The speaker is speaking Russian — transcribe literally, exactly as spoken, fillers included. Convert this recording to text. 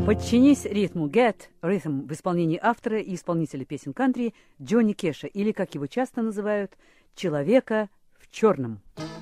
Подчинись ритму. Get Rhythm в исполнении автора и исполнителя песен кантри Джонни Кэша, или, как его часто называют, «Человека в черном».